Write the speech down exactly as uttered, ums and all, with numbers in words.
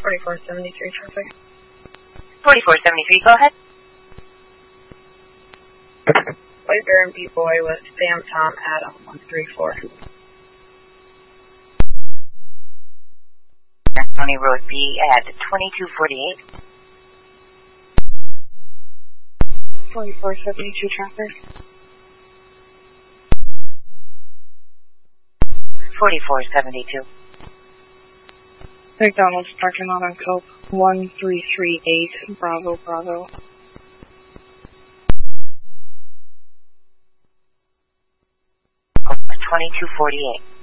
forty-four seventy-three traffic. forty-four seventy-three, go ahead. White Bear and B-Boy with Sam Tom Adam one three four. County Road B at twenty-two forty-eight. forty-four seventy-two traffic. forty-four seventy-two. McDonald's parking lot on Cope one three three eight, Bravo, Bravo. twenty-two forty-eight.